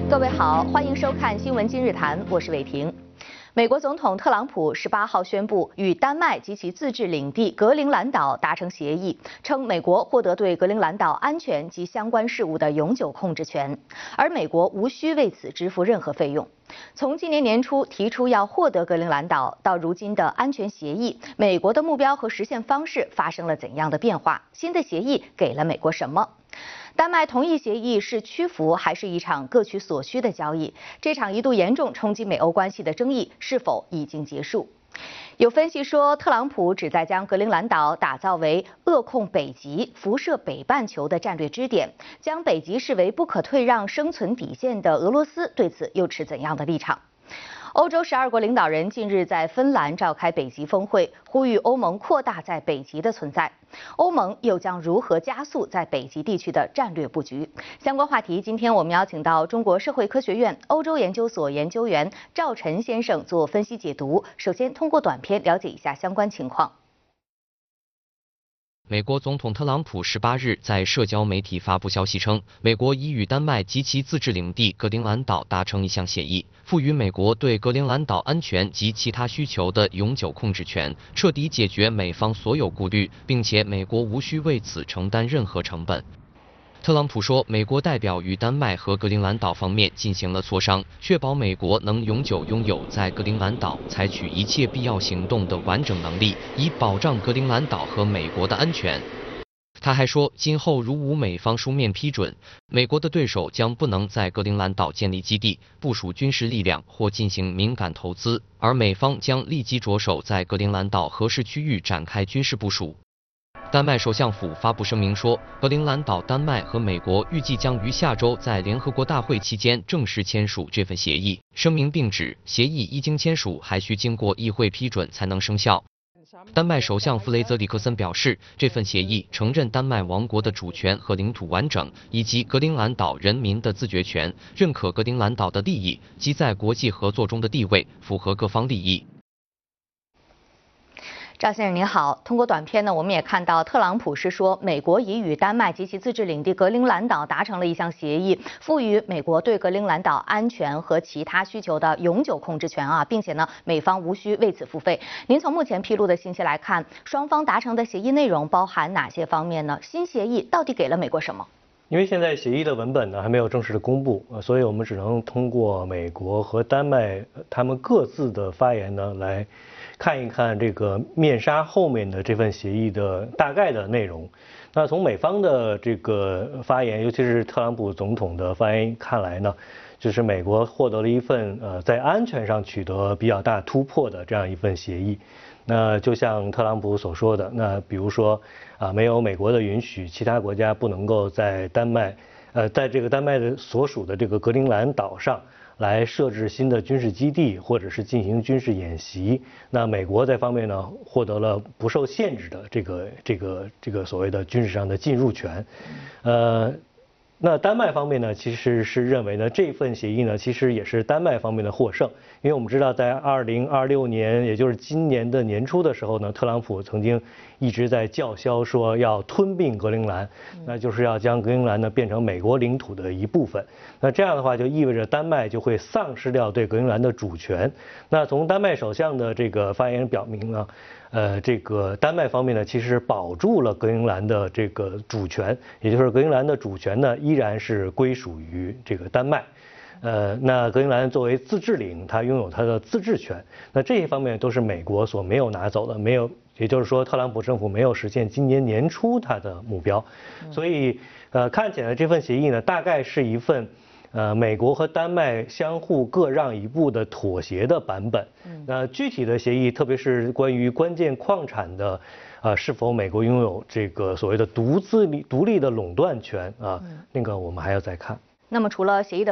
各位好，欢迎收看《新闻今日谈》，我是伟婷。美国总统特朗普18号宣布与丹麦及其自治领地格陵兰岛达成协议，称美国获得对格陵兰岛安全及相关事务的永久控制权，而美国无需为此支付任何费用。从今年年初提出要获得格陵兰岛，到如今的安全协议，美国的目标和实现方式发生了怎样的变化？新的协议给了美国什么？丹麦同意协议是屈服还是一场各取所需的交易？这场一度严重冲击美欧关系的争议是否已经结束？有分析说，特朗普旨在将格陵兰岛打造为扼控北极、辐射北半球的战略支点，将北极视为不可退让生存底线的俄罗斯对此又持怎样的立场？欧洲12国领导人近日在芬兰召开北极峰会，呼吁欧盟扩大在北极的存在。欧盟又将如何加速在北极地区的战略布局？相关话题，今天我们邀请到中国社会科学院欧洲研究所研究员赵晨先生做分析解读。首先，通过短片了解一下相关情况。 美国总统特朗普18日在社交媒体发布消息称，美国已与丹麦及其自治领地格陵兰岛达成一项协议，赋予美国对格陵兰岛安全及其他需求的永久控制权，彻底解决美方所有顾虑，并且美国无需为此承担任何成本。特朗普说，美国代表与丹麦和格陵兰岛方面进行了磋商，确保美国能永久拥有在格陵兰岛采取一切必要行动的完整能力，以保障格陵兰岛和美国的安全。他还说，今后如无美方书面批准，美国的对手将不能在格陵兰岛建立基地、部署军事力量或进行敏感投资，而美方将立即着手在格陵兰岛合适区域展开军事部署。丹麦首相府发布声明说，格陵兰岛丹麦和美国预计将于下周在联合国大会期间正式签署这份协议。声明并指，协议一经签署，还需经过议会批准才能生效。丹麦首相弗雷泽里克森表示，这份协议承认丹麦王国的主权和领土完整，以及格陵兰岛人民的自决权，认可格陵兰岛的利益及在国际合作中的地位，符合各方利益。 赵先生您好，通过短片呢，我们也看到特朗普是说，美国已与丹麦及其自治领地格陵兰岛达成了一项协议，赋予美国对格陵兰岛安全和其他需求的永久控制权啊，并且呢，美方无需为此付费。您从目前披露的信息来看，双方达成的协议内容包含哪些方面呢？新协议到底给了美国什么？ 因为现在协议的文本呢还没有正式的公布，所以我们只能通过美国和丹麦他们各自的发言呢来看一看这个面纱后面的这份协议的大概的内容。那从美方的这个发言，尤其是特朗普总统的发言看来呢，就是美国获得了一份在安全上取得比较大突破的这样一份协议。那就像特朗普所说的，那比如说没有美国的允许，其他国家不能够在丹麦在这个丹麦的所属的这个格陵兰岛上来设置新的军事基地，或者是进行军事演习。那美国在方面呢，获得了不受限制的这个所谓的军事上的进入权。那丹麦方面呢，其实是认为呢，这份协议呢，其实也是丹麦方面的获胜，因为我们知道，在2026年，也就是今年的年初的时候呢，特朗普曾经一直在叫嚣说要吞并格陵兰，那就是要将格陵兰呢变成美国领土的一部分。那这样的话，就意味着丹麦就会丧失掉对格陵兰的主权。那从丹麦首相的这个发言表明呢，这个丹麦方面呢，其实保住了格陵兰的这个主权，也就是格陵兰的主权呢，依然是归属于这个丹麦。那格陵兰作为自治领，它拥有它的自治权。那这一方面都是美国所没有拿走的，没有，也就是说，特朗普政府没有实现今年年初它的目标。所以，看起来这份协议呢，大概是一份美国和丹麦相互各让一步的妥协的版本。那具体的协议，特别是关于关键矿产的是否美国拥有这个所谓的独立的垄断权啊，那个我们还要再看。 那么除了协议的